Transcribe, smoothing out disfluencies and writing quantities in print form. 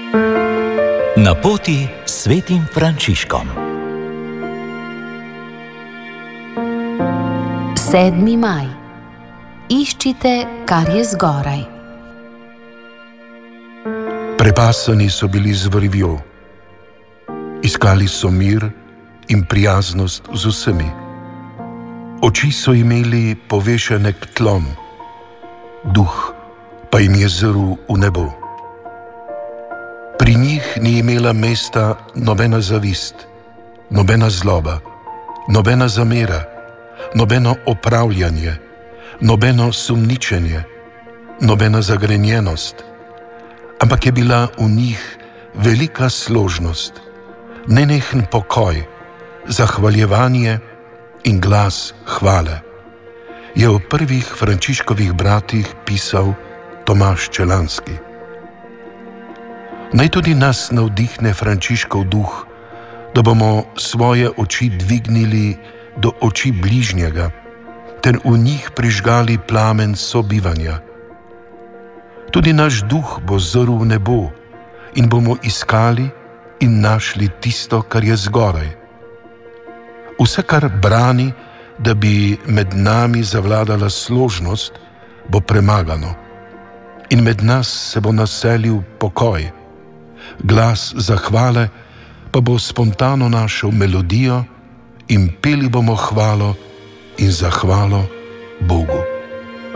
Na poti s svetim Frančiškom. 7. maj. Iščite, kar je zgoraj. Prepasani so bili z vrvjo. Iskali so mir in prijaznost z vsemi. Oči so imeli povešene k tlom, duh pa jim je zrl v nebo. Pri njih ni imela mesta nobena zavist, nobena zloba, nobena zamera, nobeno opravljanje, nobeno sumničenje, nobena zagrenjenost, ampak je bila v njih velika složnost, nenehen pokoj, zahvaljevanje in glas hvale, je o prvih Frančiškovih bratih pisal Tomaž Čelanski. Naj tudi nas navdihne Frančiškov duh, da bomo svoje oči dvignili do oči bližnjega, ter v njih prižgali plamen sobivanja. Tudi naš duh bo zrl v nebo in bomo iskali in našli tisto, kar je zgoraj. Vse, kar brani, da bi med nami zavladala složnost, bo premagano in med nas se bo naselil pokoj. Glas zahvale pa bo spontano našel melodijo in peli bomo hvalo in zahvalo Bogu.